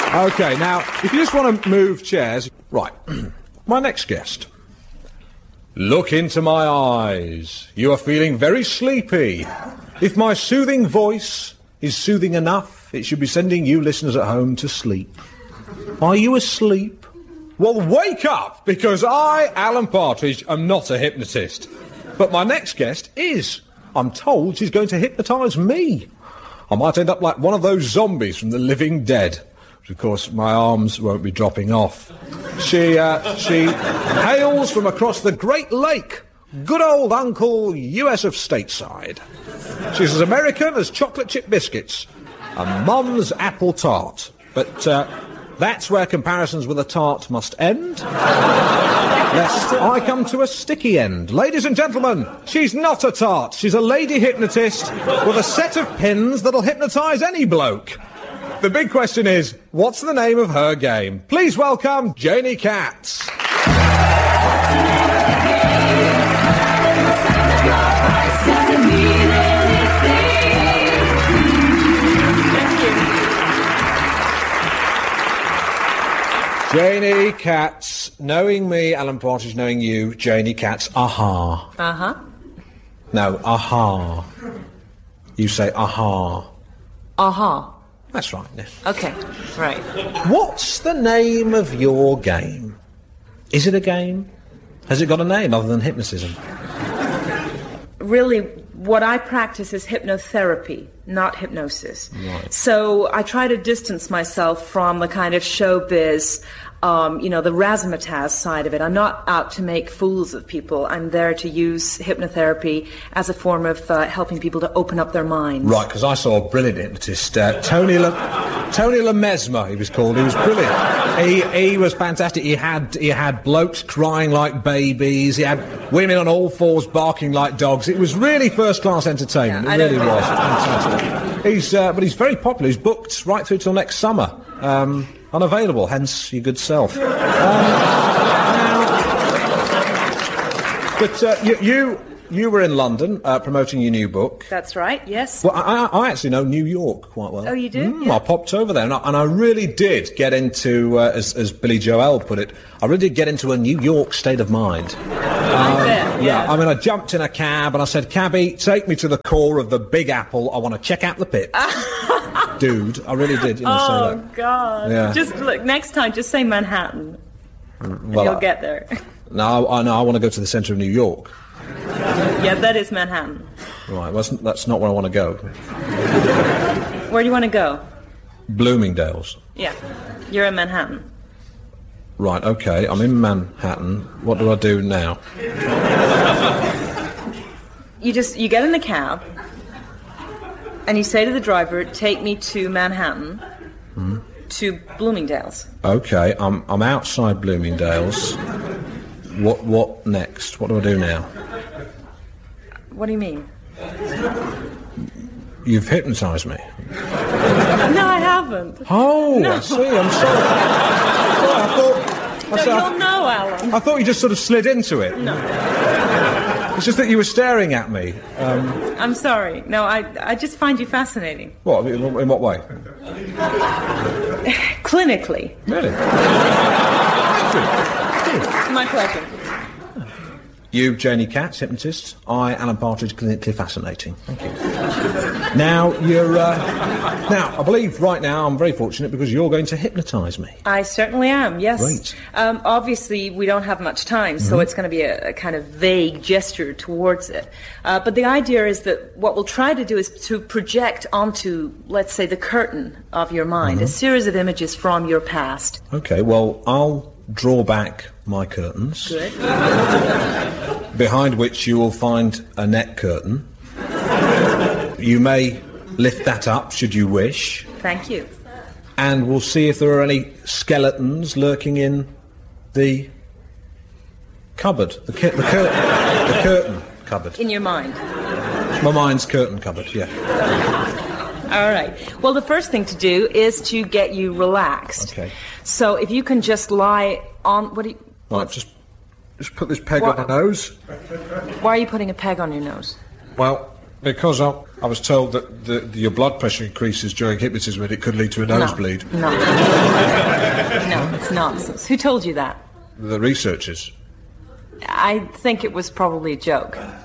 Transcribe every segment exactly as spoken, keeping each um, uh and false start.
OK, now, if you just want to move chairs... Right, my next guest. Look into my eyes. You are feeling very sleepy. If my soothing voice is soothing enough, it should be sending you listeners at home to sleep. Are you asleep? Well, wake up, because I, Alan Partridge, am not a hypnotist. But my next guest is. I'm told she's going to hypnotise me. I might end up like one of those zombies from the living dead. Which, of course, my arms won't be dropping off. She, uh, she hails from across the Great Lake. Good old Uncle U S of Stateside. She's as American as chocolate chip biscuits. A mum's apple tart. But, uh... that's where comparisons with a tart must end. Lest I come to a sticky end. Ladies and gentlemen, she's not a tart. She's a lady hypnotist with a set of pins that'll hypnotise any bloke. The big question is, what's the name of her game? Please welcome Janie Katz. Janie Katz, knowing me, Alan Partridge, knowing you, Janie Katz, aha. Uh-huh. No, aha. You say aha. Aha. That's right, yes. Okay, right. What's the name of your game? Is it a game? Has it got a name other than hypnotism? Really, what I practice is hypnotherapy, not hypnosis. Right. So I try to distance myself from the kind of showbiz, um, you know, the razzmatazz side of it. I'm not out to make fools of people. I'm there to use hypnotherapy as a form of uh, helping people to open up their minds. Right, because I saw a brilliant hypnotist, uh, Tony Le- Tony Le Mesmer, he was called. He was brilliant. He he was fantastic. He had he had blokes crying like babies. He had women on all fours barking like dogs. It was really first-class entertainment. Yeah, it really don't was. Fantastic. He's uh, but he's very popular. He's booked right through till next summer. Um, unavailable, hence your good self. Um, now, but uh, you, you you were in London uh, promoting your new book. That's right, yes. Well, I, I actually know New York quite well. Oh, you do? Mm, Yeah. I popped over there, and I, and I really did get into, uh, as, as Billy Joel put it, I really did get into a New York state of mind. I bet, Yeah, I mean, I jumped in a cab and I said, "Cabby, take me to the core of the Big Apple. I want to check out the pits." Dude, I really did. You know, say Oh, that. God. Yeah. Just look, next time, just say Manhattan. And Well, you'll I- get there. No, I know. I want to go to the centre of New York. Yeah, that is Manhattan. Right, well, that's, that's not where I want to go. Where do you want to go? Bloomingdale's. Yeah, you're in Manhattan. Right, okay. I'm in Manhattan. What do I do now? You just, you get in the cab, and you say to the driver, "Take me to Manhattan, Hmm. to Bloomingdale's." Okay, I'm I'm outside Bloomingdale's. What what next? What do I do now? What do you mean? You've hypnotised me. No, I haven't. Oh, No. I see. I'm sorry. Sorry, I thought. I, No, said- you'll know, Alan. I thought you just sort of slid into it. No, It's just that you were staring at me. Um, I'm sorry. No, I, I just find you fascinating. what? In, in what way? Clinically. Really? My pleasure. You, Janie Katz, hypnotist. I, Alan Partridge, clinically fascinating. Thank you. Now, you're... Uh, now, I believe right now I'm very fortunate because you're going to hypnotise me. I certainly am, yes. Great. Um, obviously, we don't have much time, so it's going to be a, a kind of vague gesture towards it. Uh, but the idea is that what we'll try to do is to project onto, let's say, the curtain of your mind, a series of images from your past. OK, well, I'll draw back my curtains, Good. behind which you will find a net curtain. You may lift that up, should you wish, Thank you. and we'll see if there are any skeletons lurking in the cupboard, the, cu- the, cur- the curtain cupboard. In your mind. My mind's curtain cupboard, yeah. All right. Well, the first thing to do is to get you relaxed. Okay. So if you can just lie on... What do you... Right, just just put this peg What- on my nose. Why are you putting a peg on your nose? Well, Because I, I was told that the, the, your blood pressure increases during hypnotism and it could lead to a nosebleed. No, no. No, it's nonsense. Who told you that? The researchers. I think it was probably a joke. Okay.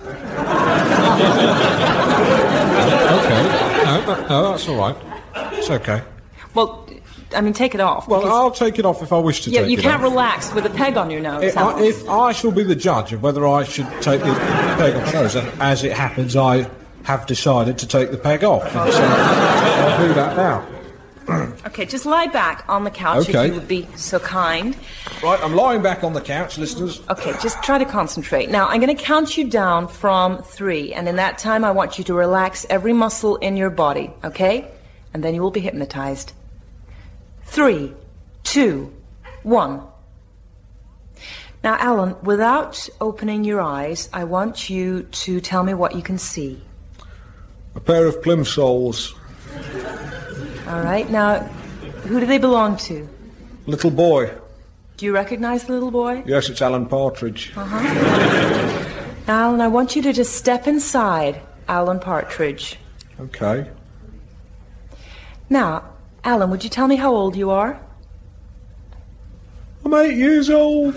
No, no, no, that's all right. It's okay. Well, I mean, take it off. Well, I'll take it off if I wish to yeah, take it off. you can't relax with a peg on your nose. If I, if I shall be the judge of whether I should take the peg off my nose, and as it happens, I have decided to take the peg off. And so I'll do that now. Okay, just lie back on the couch Okay. if you would be so kind. Right, I'm lying back on the couch, listeners. Okay, just try to concentrate. Now, I'm going to count you down from three, and in that time, I want you to relax every muscle in your body, okay? And then you will be hypnotized. Three, two, one. Now, Alan, without opening your eyes, I want you to tell me what you can see. A pair of plimsolls. All right, now, who do they belong to? Little boy. Do you recognize the little boy? Yes, it's Alan Partridge. Uh-huh. Now, Alan, I want you to just step inside Alan Partridge. Okay. Now, Alan, would you tell me how old you are? I'm eight years old.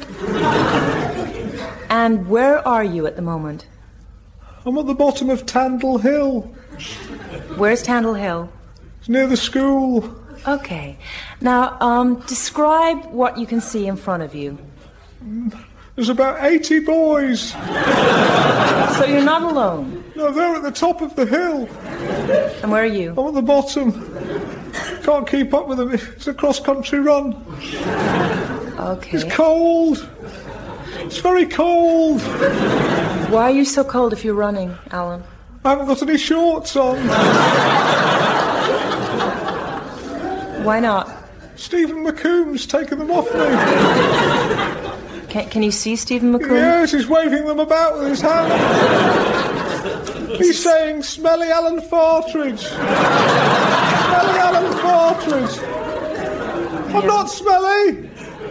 And where are you at the moment? I'm at the bottom of Tandle Hill. Where's Tandle Hill? It's near the school. Okay. Now, um, describe what you can see in front of you. There's about eighty boys. So you're not alone. No, they're at the top of the hill. And where are you? I'm at the bottom. Can't keep up with them. It's a cross-country run. Okay. It's cold. It's very cold. Why are you so cold if you're running, Alan? I haven't got any shorts on. Why not? Stephen McComb's taken them off me. Can, can you see Stephen McComb? Yes, he's waving them about with his hand. He's saying, "Smelly Alan Partridge. Smelly Alan Partridge." I'm Yeah. not smelly.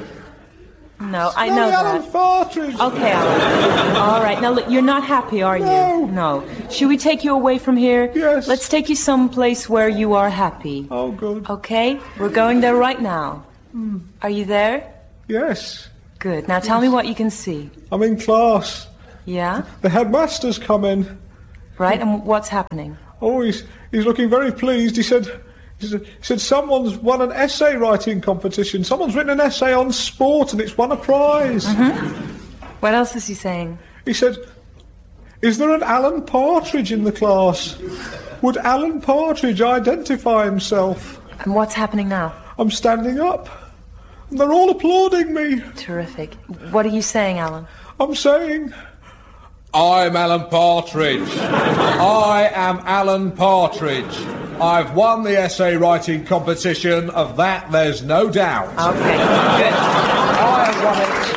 No, I Smelly know Alan that. Partridge. Okay, Alan. All right. Now, look, you're not happy, are you? No. No. Should we take you away from here? Yes. Let's take you someplace where you are happy. Oh, good. Okay? We're going there right now. Are you there? Yes. Good. Now tell me what you can see. I'm in class. Yeah? The headmaster's come in. Right? And what's happening? Oh, he's, he's looking very pleased. He said, he said, he said, someone's won an essay writing competition. Someone's written an essay on sport and it's won a prize. What else is he saying? He said, is there an Alan Partridge in the class? Would Alan Partridge identify himself? And what's happening now? I'm standing up. And they're all applauding me. Terrific. What are you saying, Alan? I'm saying, I'm Alan Partridge. I am Alan Partridge. I've won the essay writing competition. Of that, there's no doubt. Okay, good. I have won it.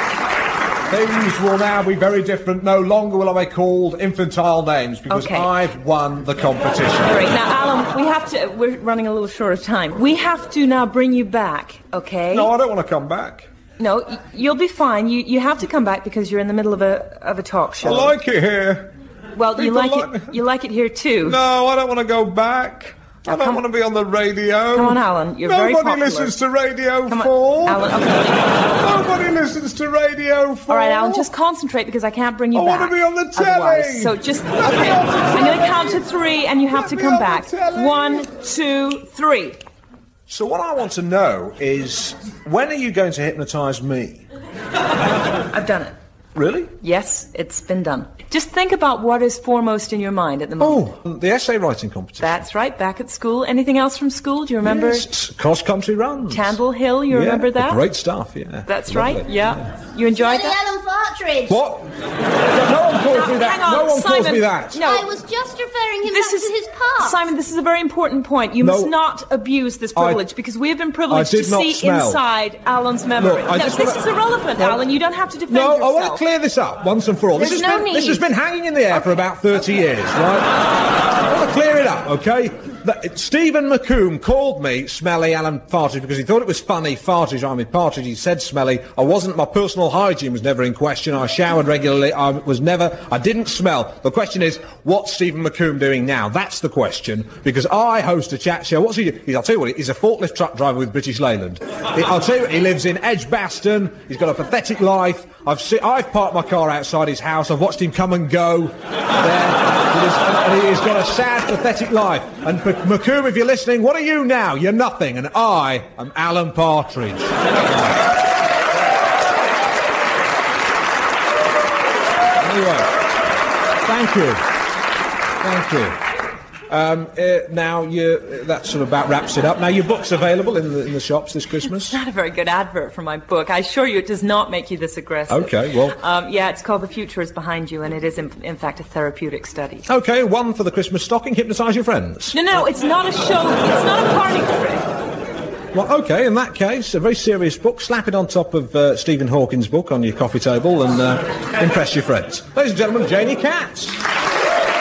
Things will now be very different. No longer will I be called infantile names because Okay. I've won the competition. Great. Now, Alan, we have to... We're running a little short of time. We have to now bring you back, okay? No, I don't want to come back. No, y- you'll be fine. You you have to come back because you're in the middle of a of a talk show. I like it here. well, you people like like it. me. You like it here too. No, I don't want to go back. I don't come- want to be on the radio. Come on, Alan. You're very Nobody popular. listens to Radio Come on, four. Alan. Okay. Nobody listens to Radio four. All right, Alan. Just concentrate because I can't bring you I back. wanna be on the telly. otherwise. So just okay. I'm going to count to three, and you have Let to me come on the back. telly. One, two, three. So what I want to know is, when are you going to hypnotise me? I've done it. Really? Yes, it's been done. Just think about what is foremost in your mind at the moment. Oh, the essay writing competition. That's right, back at school. Anything else from school? Do you remember Yes, cross-country runs. Tandle Hill? You Yeah, remember that? Great stuff, yeah. That's Lovely. right, yeah. You enjoyed Smelly that? Alan Partridge. What? No one calls me that. Hang on, no one Simon. calls me that. No. I was just referring him This back is to his past. Simon, this is a very important point. You No. must not abuse this I- privilege because we have been privileged I did to not see smell. inside Alan's memory. Look, I no, just this wanna- is irrelevant, No. Alan. You don't have to defend No, yourself. I want to clear this up once and for all. This There's has, no been, need. this has been hanging in the air for about thirty years, right? I want to clear it up, okay? th- Stephen McComb called me Smelly Alan Partridge because he thought it was funny, Partridge, I mean Partridge, he said smelly. I wasn't, my personal hygiene was never in question. I showered regularly, I was never, I didn't smell. The question is, what's Stephen McComb doing now? That's the question, because I host a chat show. What's he do? He's, I'll tell you what, he's a forklift truck driver with British Leyland. He, I'll tell you what, he lives in Edgbaston, he's got a pathetic life. I've see, I've parked my car outside his house, I've watched him come and go there, and he's got a sad, pathetic life. And P- McComb, if you're listening, what are you now? You're nothing, and I am Alan Partridge. Anyway, thank you. Thank you. Um, uh, now, you, that sort of about wraps it up. Now, your book's available in the, in the shops this Christmas? It's not a very good advert for my book. I assure you it does not make you this aggressive. OK, well... Um, yeah, it's called The Future is Behind You, and it is, in, in fact, a therapeutic study. OK, one for the Christmas stocking, hypnotise your friends. No, no, it's not a show. It's not a party trick. Well, OK, in that case, a very serious book. Slap it on top of uh, Stephen Hawking's book on your coffee table and uh, impress your friends. Ladies and gentlemen, Janie Katz.